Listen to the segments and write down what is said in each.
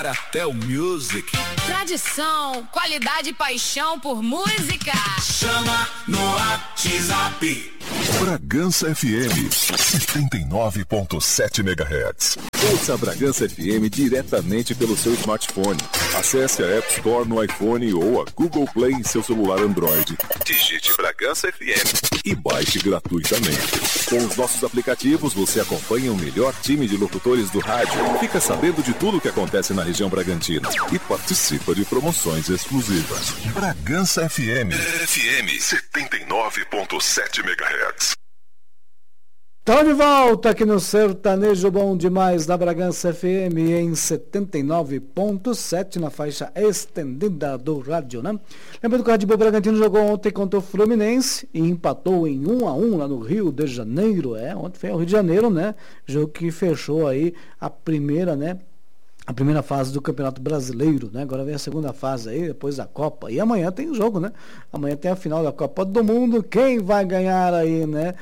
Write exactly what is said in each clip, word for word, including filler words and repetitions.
Tel Music. Tradição, qualidade e paixão por música. Chama no WhatsApp. Bragança F M, setenta e nove ponto sete megahertz. Ouça a Bragança F M diretamente pelo seu smartphone. Acesse a App Store no iPhone ou a Google Play em seu celular Android. Digite Bragança F M e baixe gratuitamente. Com os nossos aplicativos, você acompanha o melhor time de locutores do rádio, fica sabendo de tudo o que acontece na região Bragantina e participa de promoções exclusivas. Bragança F M. F M setenta e nove ponto sete megahertz. Estamos de volta aqui no Sertanejo Bom Demais da Bragança F M em setenta e nove ponto sete na faixa estendida do rádio, né? Lembrando que o Red Bull Bragantino jogou ontem contra o Fluminense e empatou em um a um lá no Rio de Janeiro, é, ontem foi ao Rio de Janeiro, né? Jogo que fechou aí a primeira, né? A primeira fase do Campeonato Brasileiro, né? Agora vem a segunda fase aí, depois da Copa. E amanhã tem jogo, né? Amanhã tem a final da Copa do Mundo. Quem vai ganhar aí, né?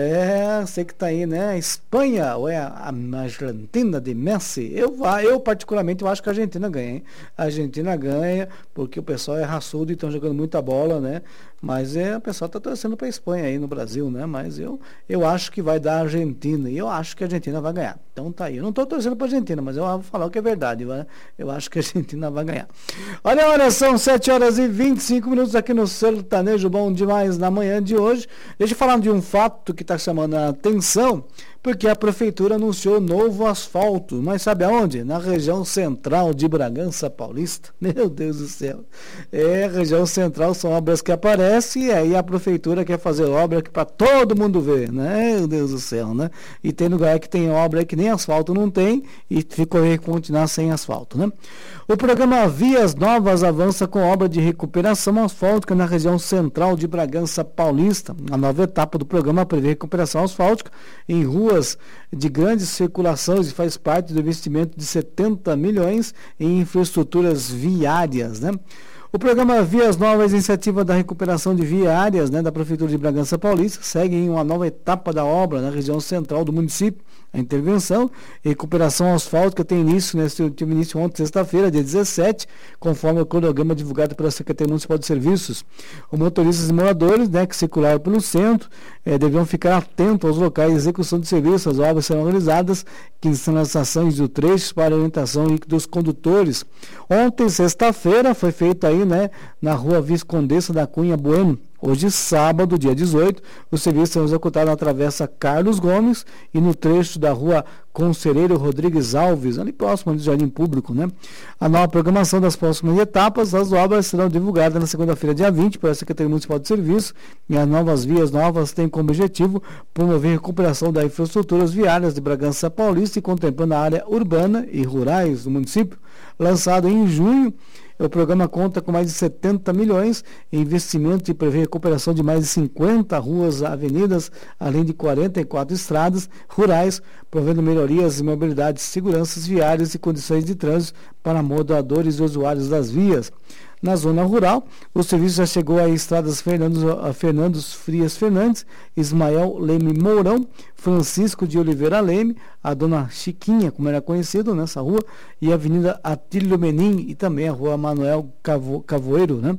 É, sei que tá aí, né? A Espanha ou é a Argentina de Messi? Eu, eu particularmente, eu acho que a Argentina ganha, hein? A Argentina ganha, porque o pessoal é raçudo e estão jogando muita bola, né? Mas é, o pessoal tá torcendo para a Espanha aí no Brasil, né? Mas eu, eu acho que vai dar a Argentina. E eu acho que a Argentina vai ganhar. Então tá aí. Eu não tô torcendo para a Argentina, mas eu vou falar o que é verdade. Eu acho que a Argentina vai ganhar. Olha, olha, são sete horas e vinte e cinco minutos aqui no Sertanejo Bom Demais na manhã de hoje. Deixa eu falar de um fato que está chamando a atenção, porque a prefeitura anunciou novo asfalto, mas sabe aonde? Na região central de Bragança Paulista. Meu Deus do céu. É, região central são obras que aparecem e aí a prefeitura quer fazer obra que para todo mundo ver, né? Meu Deus do céu, né? E tem lugar que tem obra que nem asfalto não tem e ficou aí continuar sem asfalto, né? O programa Vias Novas avança com obra de recuperação asfáltica na região central de Bragança Paulista. A nova etapa do programa prevê recuperação asfáltica em ruas de grande circulação e faz parte do investimento de setenta milhões em infraestruturas viárias, né? O programa Vias Novas, iniciativa da recuperação de viárias, né, da Prefeitura de Bragança Paulista, segue em uma nova etapa da obra na região central do município. A intervenção e recuperação asfáltica tem início, né, teve início ontem, sexta-feira, dia dezessete, conforme o cronograma divulgado pela Secretaria Municipal de Serviços. Os motoristas e moradores, né, que circularam pelo centro eh, deverão ficar atentos aos locais de execução de serviços. As obras serão realizadas em sinalizações do trecho para orientação dos condutores. Ontem, sexta-feira, foi feito aí, né, na rua Viscondessa da Cunha Bueno. Hoje, sábado, dia dezoito, os serviços serão executados na travessa Carlos Gomes e no trecho da rua Conselheiro Rodrigues Alves, ali próximo do Jardim Público, né? A nova programação das próximas etapas, as obras serão divulgadas na segunda-feira, dia vinte, pela Secretaria Municipal de Serviço, e as novas vias novas têm como objetivo promover a recuperação das infraestruturas viárias de Bragança Paulista e contemplando a área urbana e rurais do município. Lançado em junho, o programa conta com mais de setenta milhões em investimento e prevê recuperação de mais de cinquenta ruas e avenidas, além de quarenta e quatro estradas rurais, provendo melhorias em mobilidade, seguranças viárias e condições de trânsito para moradores e usuários das vias. Na zona rural, o serviço já chegou a estradas Fernandos, Fernandos Frias Fernandes, Ismael Leme Mourão, Francisco de Oliveira Leme, a Dona Chiquinha, como era conhecido nessa rua, e a Avenida Atílio Menin e também a Rua Manuel Cavo, Cavoeiro, né?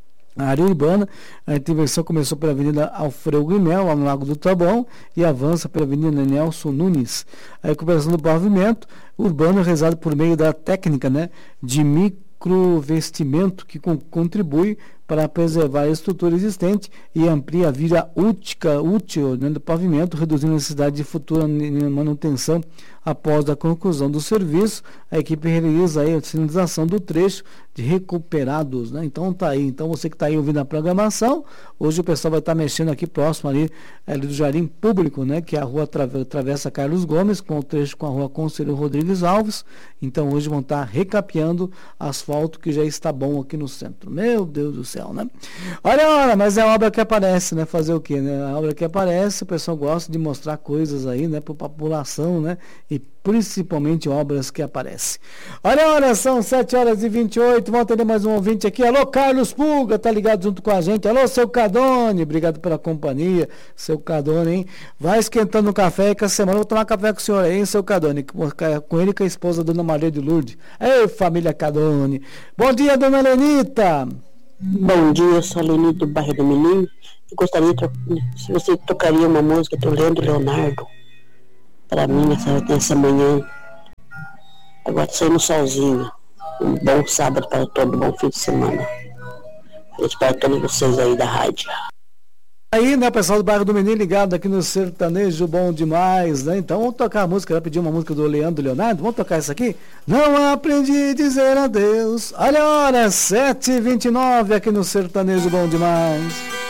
A área urbana, a intervenção começou pela Avenida Alfredo Guimel, lá no Lago do Taboão, e avança pela Avenida Nelson Nunes. A recuperação do pavimento urbano é realizada por meio da técnica, né, de microvestimento, que com, contribui para preservar a estrutura existente e amplia a vida útica, útil, né, do pavimento, reduzindo a necessidade de futura manutenção. Após a conclusão do serviço, a equipe realiza aí a sinalização do trecho de recuperados, né? Então tá aí, então você que está aí ouvindo a programação, hoje o pessoal vai estar tá mexendo aqui próximo ali, ali do Jardim Público, né? Que é a rua Travessa Carlos Gomes, com o trecho com a rua Conselheiro Rodrigues Alves. Então hoje vão estar tá recapeando asfalto que já está bom aqui no centro. Meu Deus do céu. então, né? Olha, olha, mas é a obra que aparece, né? Fazer o quê, né? A obra que aparece, o pessoal gosta de mostrar coisas aí, né? Para a população, né? E principalmente obras que aparecem. Olha, olha, são sete horas e vinte e oito, vamos atender mais um ouvinte aqui. Alô, Carlos Pulga, tá ligado junto com a gente. Alô, seu Cadone, obrigado pela companhia, seu Cadone, hein? Vai esquentando o café, que a semana eu vou tomar café com o senhor aí, hein, seu Cadone, com ele e com a esposa, Dona Maria de Lourdes. Ei, família Cadone. Bom dia, Dona Lenita. Bom dia, eu sou a Leni do bairro do Menino. Eu gostaria de, se você tocaria uma música do Leandro Leonardo para mim nessa, nessa manhã. Agora saindo sozinho. Um bom sábado para todo, um bom fim de semana. Feliz para todos vocês aí da rádio. Aí, né, pessoal do bairro do Menino ligado aqui no Sertanejo Bom Demais, né? Então vamos tocar a música, ela pediu uma música do Leandro Leonardo, vamos tocar essa aqui? Não aprendi a dizer adeus. Olha a hora, sete e vinte e nove aqui no Sertanejo Bom Demais.